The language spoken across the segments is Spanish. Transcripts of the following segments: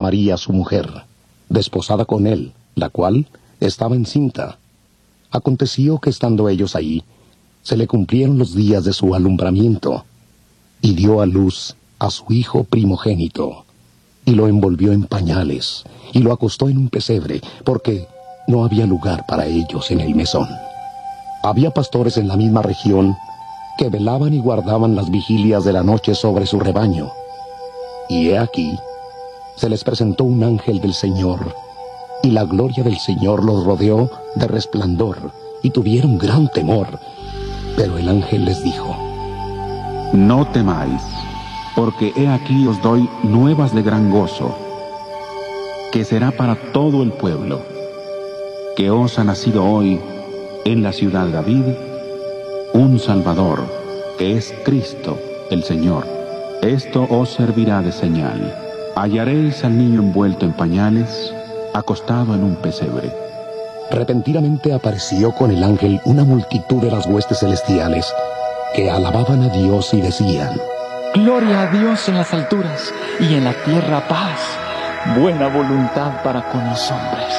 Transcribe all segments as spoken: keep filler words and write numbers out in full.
María su mujer, desposada con él, la cual estaba encinta. Aconteció que estando ellos ahí, se le cumplieron los días de su alumbramiento, y dio a luz a su hijo primogénito, y lo envolvió en pañales, y lo acostó en un pesebre, porque no había lugar para ellos en el mesón. Había pastores en la misma región que velaban y guardaban las vigilias de la noche sobre su rebaño. Y he aquí, se les presentó un ángel del Señor, y la gloria del Señor los rodeó de resplandor, y tuvieron gran temor. Pero el ángel les dijo: No temáis, porque he aquí os doy nuevas de gran gozo, que será para todo el pueblo, que os ha nacido hoy en la ciudad de David un Salvador, que es Cristo el Señor. Esto os servirá de señal. Hallaréis al niño envuelto en pañales, acostado en un pesebre. Repentinamente apareció con el ángel una multitud de las huestes celestiales, que alababan a Dios y decían: Gloria a Dios en las alturas, y en la tierra paz, buena voluntad para con los hombres.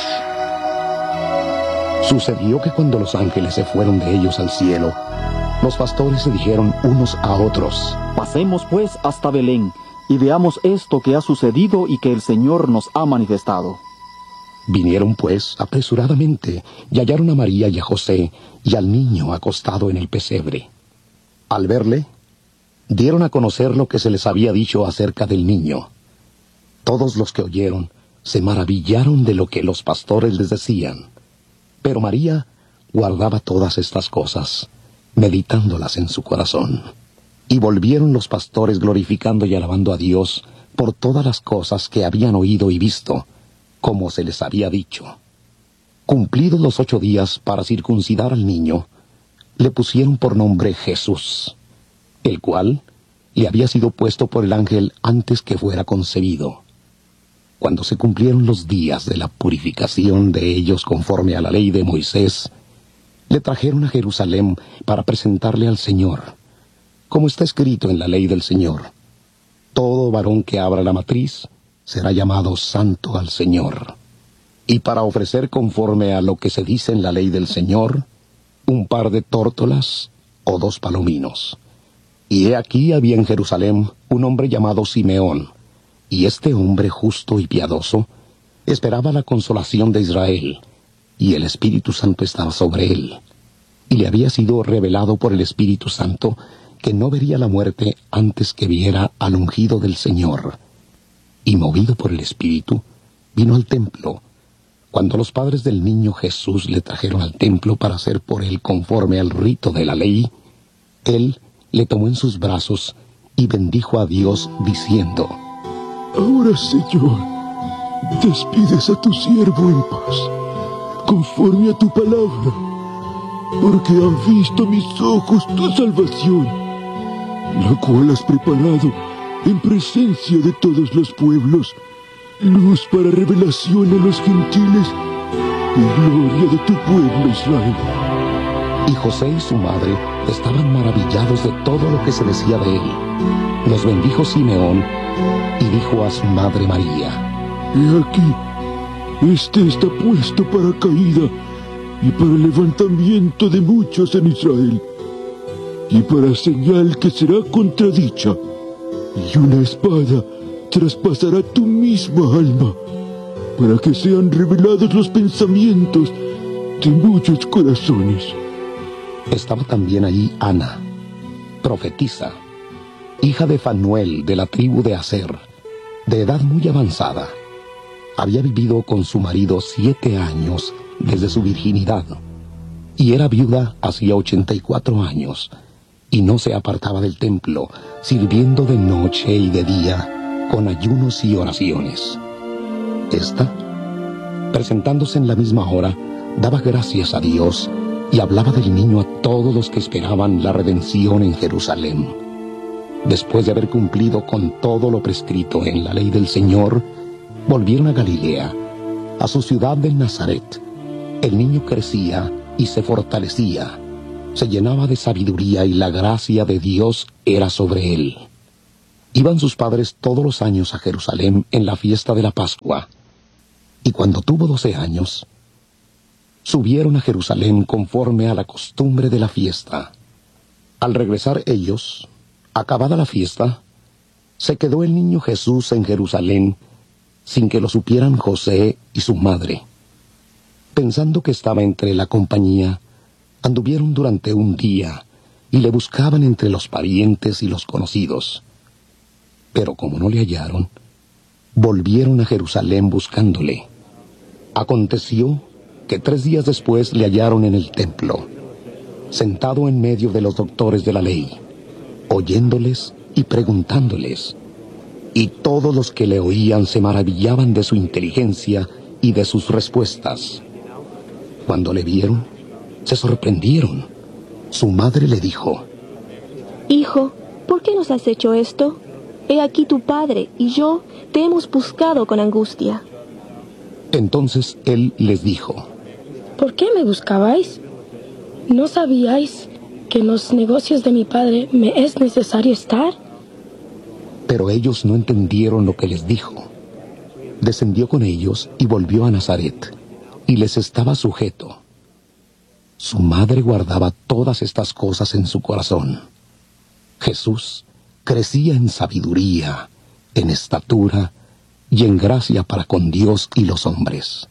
Sucedió que cuando los ángeles se fueron de ellos al cielo, los pastores se dijeron unos a otros: Pasemos pues hasta Belén, y veamos esto que ha sucedido y que el Señor nos ha manifestado. Vinieron pues apresuradamente, y hallaron a María y a José, y al niño acostado en el pesebre. Al verle, dieron a conocer lo que se les había dicho acerca del niño. Todos los que oyeron se maravillaron de lo que los pastores les decían. Pero María guardaba todas estas cosas, meditándolas en su corazón. Y volvieron los pastores glorificando y alabando a Dios por todas las cosas que habían oído y visto, como se les había dicho. Cumplidos los ocho días para circuncidar al niño, le pusieron por nombre Jesús, el cual le había sido puesto por el ángel antes que fuera concebido. Cuando se cumplieron los días de la purificación de ellos conforme a la ley de Moisés, le trajeron a Jerusalén para presentarle al Señor, como está escrito en la ley del Señor: todo varón que abra la matriz será llamado santo al Señor. Y para ofrecer conforme a lo que se dice en la ley del Señor, un par de tórtolas o dos palominos. Y he aquí había en Jerusalén un hombre llamado Simeón, y este hombre justo y piadoso esperaba la consolación de Israel, y el Espíritu Santo estaba sobre él. Y le había sido revelado por el Espíritu Santo que no vería la muerte antes que viera al ungido del Señor. Y movido por el Espíritu, vino al templo. Cuando los padres del niño Jesús le trajeron al templo para hacer por él conforme al rito de la ley, él le tomó en sus brazos y bendijo a Dios diciendo: Ahora, Señor, despides a tu siervo en paz, conforme a tu palabra, porque han visto mis ojos tu salvación, la cual has preparado en presencia de todos los pueblos, luz para revelación a los gentiles y gloria de tu pueblo Israel. Y José y su madre estaban maravillados de todo lo que se decía de él. Los bendijo Simeón y dijo a su madre María: He aquí, este está puesto para caída y para levantamiento de muchos en Israel, y para señal que será contradicha, y una espada traspasará tu misma alma, para que sean revelados los pensamientos de muchos corazones. Estaba también allí Ana, profetisa, hija de Fanuel de la tribu de Aser, de edad muy avanzada. Había vivido con su marido siete años desde su virginidad, y era viuda hacía ochenta y cuatro años, y no se apartaba del templo, sirviendo de noche y de día, con ayunos y oraciones. Esta, presentándose en la misma hora, daba gracias a Dios y hablaba del niño a todos los que esperaban la redención en Jerusalén. Después de haber cumplido con todo lo prescrito en la ley del Señor, volvieron a Galilea, a su ciudad de Nazaret. El niño crecía y se fortalecía, se llenaba de sabiduría y la gracia de Dios era sobre él. Iban sus padres todos los años a Jerusalén en la fiesta de la Pascua, y cuando tuvo doce años, subieron a Jerusalén conforme a la costumbre de la fiesta. Al regresar ellos, acabada la fiesta, se quedó el niño Jesús en Jerusalén sin que lo supieran José y su madre. Pensando que estaba entre la compañía, anduvieron durante un día y le buscaban entre los parientes y los conocidos. Pero como no le hallaron, volvieron a Jerusalén buscándole. Aconteció que tres días después le hallaron en el templo, sentado en medio de los doctores de la ley, oyéndoles y preguntándoles. Y todos los que le oían se maravillaban de su inteligencia y de sus respuestas. Cuando le vieron, se sorprendieron. Su madre le dijo: Hijo, ¿por qué nos has hecho esto? He aquí tu padre y yo te hemos buscado con angustia. Entonces él les dijo: ¿Por qué me buscabais? ¿No sabíais que en los negocios de mi padre me es necesario estar? Pero ellos no entendieron lo que les dijo. Descendió con ellos y volvió a Nazaret, y les estaba sujeto. Su madre guardaba todas estas cosas en su corazón. Jesús crecía en sabiduría, en estatura y en gracia para con Dios y los hombres.